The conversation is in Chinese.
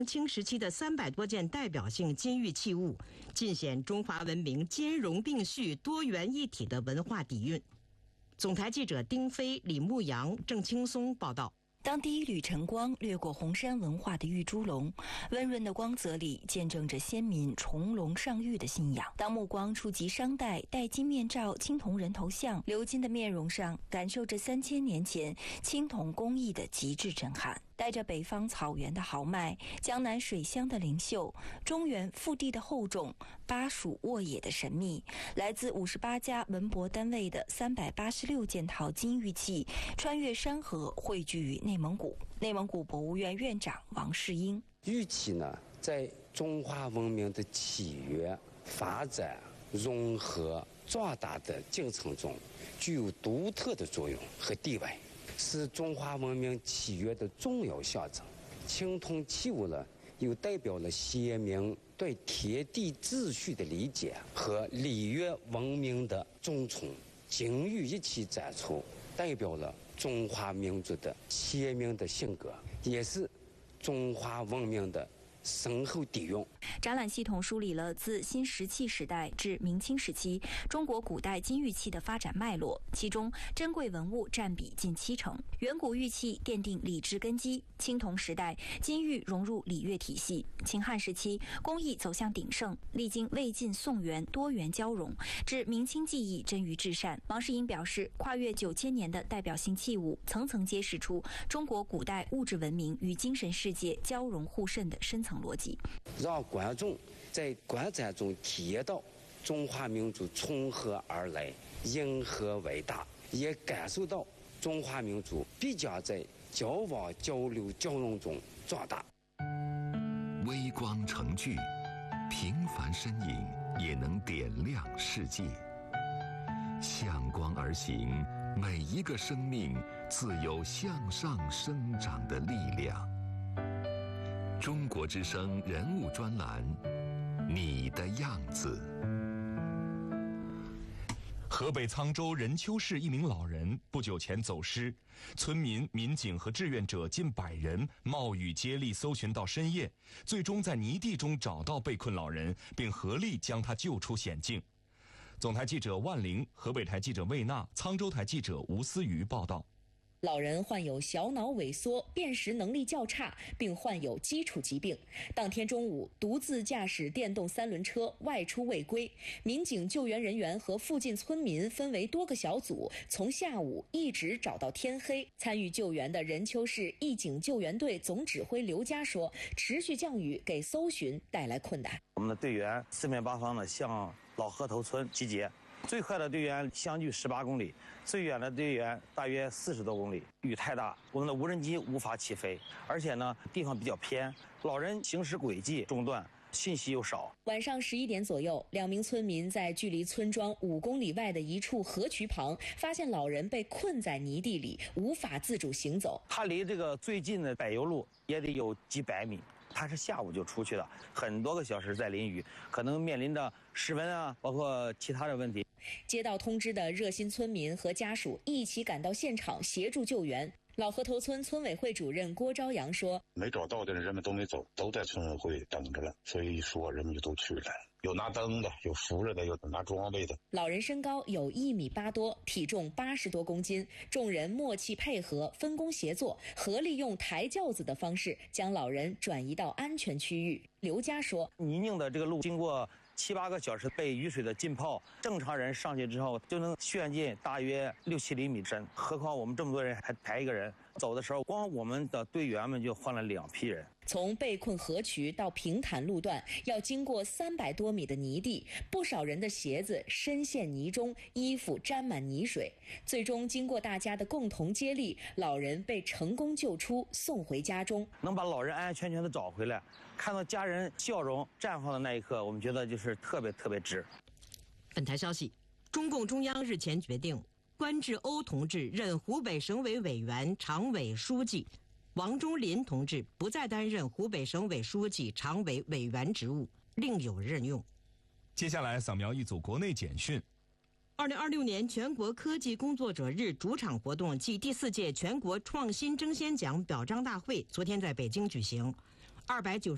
清时期的300多件代表性金玉器物，尽显中华文明兼容并蓄、多元一体的文化底蕴。总台记者丁飞、李牧阳、郑青松报道。 当第一缕晨光掠过红山文化的玉猪笼，温润的光泽里见证着先民重龙上玉的信仰。当目光触及商代戴金面罩青铜人头像鎏金的面容上，感受着3000年前青铜工艺的极致震撼。带着北方草原的豪迈，江南水乡的灵秀，中原腹地的厚重，巴蜀沃野的神秘，来自58家文博单位的386件套金玉器，穿越山河汇聚于内蒙古。内蒙古博物院院长王世英： 玉器呢，在中华文明的起源、发展、融合、壮大的进程中，具有独特的作用和地位，是中华文明起源的重要象征。青铜器物呢，又代表了先民对天地秩序的理解和礼乐文明的尊崇。金玉一起展出，代表了中华民族的鲜明的性格，也是中华文明的深厚底蕴。 展览系统梳理了自新石器时代至明清时期中国古代金玉器的发展脉络，其中珍贵文物占比近70%。远古玉器奠定礼制根基，青铜时代金玉融入礼乐体系，秦汉时期工艺走向鼎盛，历经魏晋宋元多元交融，至明清技艺臻于至善。王世英表示，跨越9000年的代表性器物，层层揭示出中国古代物质文明与精神世界交融互渗的深层逻辑， 让观众在观展中体验到中华民族从何而来，因何为大，也感受到中华民族必将在交往交流交融中壮大。 微光成炬，平凡身影也能点亮世界。向光而行，每一个生命自有向上生长的力量。中国之声人物专栏，你的样子。 河北沧州任丘市一名老人不久前走失，村民、民警和志愿者近100人冒雨接力搜寻到深夜，最终在泥地中找到被困老人，并合力将他救出险境。总台记者万玲、河北台记者魏娜、沧州台记者吴思瑜报道。 老人患有小脑萎缩，辨识能力较差，并患有基础疾病。当天中午，独自驾驶电动3轮车外出未归。民警救援人员和附近村民分为多个小组，从下午一直找到天黑。参与救援的任丘市义警救援队总指挥刘佳说：“持续降雨给搜寻带来困难。 我们的队员四面八方的向老河头村集结。”最快的队员相距18公里，最远的队员大约40多公里。雨太大，我们的无人机无法起飞，而且呢，地方比较偏，老人行驶轨迹中断，信息又少。 晚上11点左右，2名村民在距离村庄5公里外的一处河渠旁，发现老人被困在泥地里，无法自主行走。 他离这个最近的柏油路也得有几百米。他是下午就出去了，很多个小时在淋雨，可能面临着失温啊，包括其他的问题。 接到通知的热心村民和家属一起赶到现场协助救援。老河头村村委会主任郭朝阳说：“ 没找到的人们都没走，都在村委会等着了，所以说人们就都去了。有拿灯的，有扶着的，有拿装备的。” 老人身高有1.8米多，体重80多公斤，众人默契配合，分工协作，合力用抬轿子的方式将老人转移到安全区域。刘佳说：“ 泥泞的这个路经过7、8个小时被雨水的浸泡，正常人上去之后就能陷进大约6、7厘米深，何况我们这么多人还抬一个人。走的时候，光我们的队员们就换了2批人。 从被困河渠到平坦路段，要经过300多米的泥地，不少人的鞋子深陷泥中，衣服沾满泥水。最终经过大家的共同接力，老人被成功救出，送回家中。 能把老人安安全全的找回来，看到家人笑容绽放的那一刻，我们觉得就是特别值。 本台消息，中共中央日前决定关志欧同志任湖北省委委员、常委书记，王忠林同志不再担任湖北省委书记、常委委员职务，另有任用。 接下来扫描一组国内简讯。 2026年全国科技工作者日主场活动暨第4届全国创新争先奖表彰大会昨天在北京举行。290